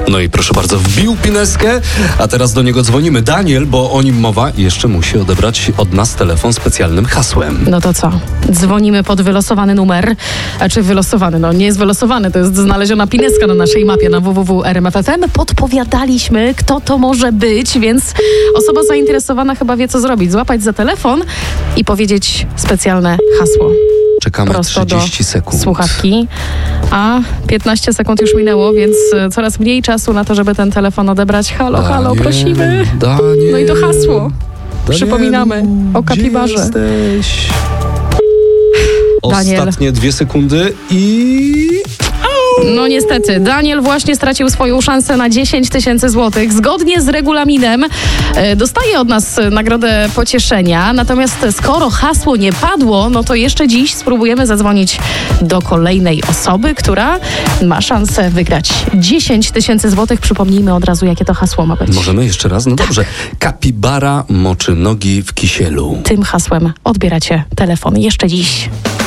No i proszę bardzo, wbił pineskę, a teraz do niego dzwonimy. Daniel, bo o nim mowa, jeszcze musi odebrać od nas telefon specjalnym hasłem. No to co? Dzwonimy pod wylosowany numer. Wylosowany, nie jest wylosowany, to jest znaleziona pineska na naszej mapie na www.rmf.fm. Podpowiadaliśmy, kto to może być, więc osoba zainteresowana chyba wie, co zrobić. Złapać za telefon i powiedzieć specjalne hasło. Czekamy Prosto 30 sekund. do słuchawki. A 15 sekund już minęło, więc coraz mniej czasu na to, żeby ten telefon odebrać. Halo, halo, prosimy. Daniel, No i to hasło. Danielu, Przypominamy o kapibarze. Gdzie jesteś? Daniel. Ostatnie 2 sekundy i... No niestety, Daniel właśnie stracił swoją szansę na 10 000 złotych. Zgodnie z regulaminem dostaje od nas nagrodę pocieszenia. Natomiast skoro hasło nie padło, no to jeszcze dziś spróbujemy zadzwonić do kolejnej osoby, która ma szansę wygrać 10 000 złotych. Przypomnijmy od razu, jakie to hasło ma być. Możemy jeszcze raz? No dobrze. Kapibara moczy nogi w kisielu. Tym hasłem odbieracie telefon jeszcze dziś.